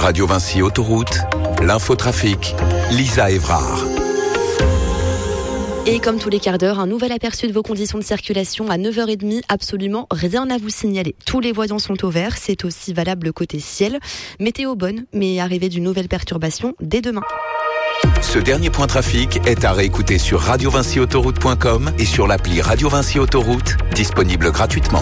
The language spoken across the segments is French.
Radio Vinci Autoroute, l'infotrafic, Lisa Évrard. Et comme tous les quarts d'heure, un nouvel aperçu de vos conditions de circulation à 9h30. Absolument rien à vous signaler. Tous les voyants sont au vert. C'est aussi valable côté ciel. Météo bonne, mais arrivée d'une nouvelle perturbation dès demain. Ce dernier point trafic est à réécouter sur radiovinciautoroute.com et sur l'appli Radio Vinci Autoroute, disponible gratuitement.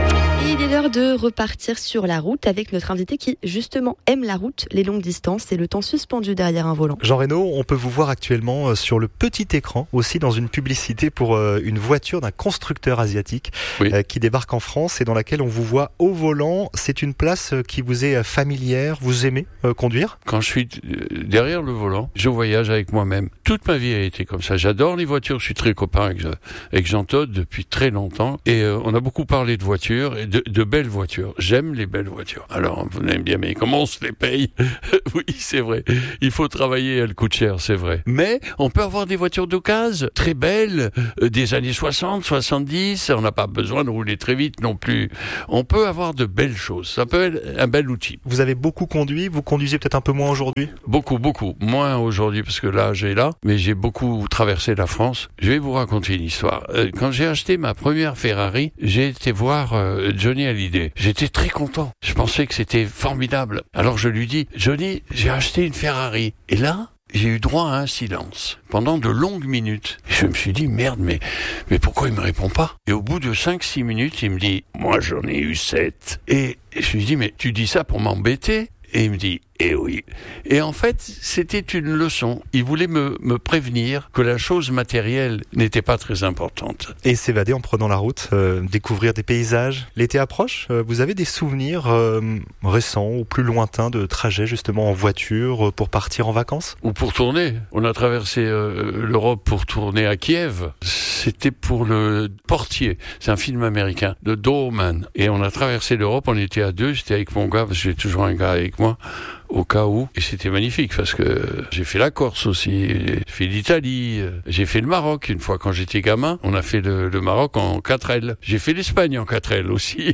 Il est l'heure de repartir sur la route avec notre invité qui, justement, aime la route, les longues distances et le temps suspendu derrière un volant. Jean Reynaud, on peut vous voir actuellement sur le petit écran, aussi dans une publicité pour une voiture d'un constructeur asiatique qui débarque en France et dans laquelle on vous voit au volant. C'est une place qui vous est familière, vous aimez conduire ? Quand je suis derrière le volant, je voyage avec moi-même. Toute ma vie a été comme ça. J'adore les voitures, je suis très copain avec Jean Todt depuis très longtemps et on a beaucoup parlé de voitures et de belles voitures. J'aime les belles voitures. Alors, vous aimez bien, mais comment on se les paye ? Oui, c'est vrai. Il faut travailler, elles coûtent cher, c'est vrai. Mais on peut avoir des voitures d'occasion très belles, des années 60, 70. On n'a pas besoin de rouler très vite non plus. On peut avoir de belles choses. Ça peut être un bel outil. Vous avez beaucoup conduit. Vous conduisez peut-être un peu moins aujourd'hui ? Beaucoup. Moins aujourd'hui parce que l'âge est là. Mais j'ai beaucoup traversé la France. Je vais vous raconter une histoire. Quand j'ai acheté ma première Ferrari, j'ai été voir Johnny Hallyday. J'étais très content. Je pensais que c'était formidable. Alors je lui dis, Johnny, j'ai acheté une Ferrari. Et là, j'ai eu droit à un silence pendant de longues minutes. Et je me suis dit, merde, mais pourquoi il me répond pas ? Et au bout de 5-6 minutes, il me dit, moi j'en ai eu 7. Et je lui dis, mais tu dis ça pour m'embêter ? Et il me dit, eh oui. Et en fait, c'était une leçon. Il voulait me prévenir que la chose matérielle n'était pas très importante. Et s'évader en prenant la route, découvrir des paysages. L'été approche, vous avez des souvenirs récents ou plus lointains de trajets justement en voiture pour partir en vacances ? Ou pour tourner. On a traversé l'Europe pour tourner à Kiev. C'était pour le Portier. C'est un film américain de Doorman. Et on a traversé l'Europe, on était à deux. J'étais avec mon gars, parce que j'ai toujours un gars avec moi. Au cas où, et c'était magnifique parce que j'ai fait la Corse aussi, j'ai fait l'Italie, j'ai fait le Maroc une fois quand j'étais gamin, on a fait le Maroc en 4L, j'ai fait l'Espagne en 4L aussi.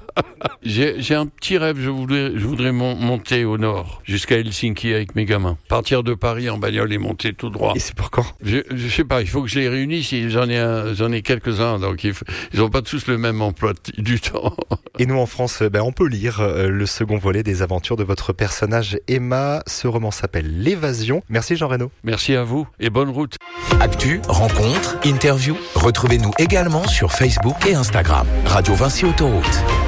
J'ai un petit rêve, je voudrais monter au nord, jusqu'à Helsinki avec mes gamins. Partir de Paris en bagnole et monter tout droit. Et c'est pour quand ? Je sais pas, il faut que je les réunisse, j'en ai quelques-uns, donc ils ont pas tous le même emploi du temps. Et nous en France, on peut lire le second volet des aventures de votre personnage Emma. Ce roman s'appelle L'évasion. Merci Jean Reynaud. Merci à vous et bonne route. Actu, rencontres, interviews, retrouvez-nous également sur Facebook et Instagram. Radio Vinci Autoroute.